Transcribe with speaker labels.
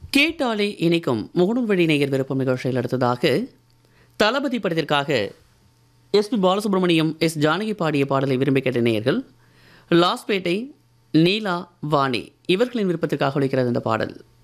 Speaker 1: கேட்டாலே இணைக்கும் முகநூல் வழி நேயர் விருப்பம் நிகழ்ச்சியில் அடுத்ததாக தளபதி படத்திற்காக எஸ்பி பாலசுப்ரமணியம் ஜானகி பாடிய பாடலை விரும்பி கேட்ட நேயர்கள் லாஸ்பேட்டை நீலா வாணி இவர்களின் விருப்பத்திற்காக ஒலிக்கிறது இந்த பாடல்.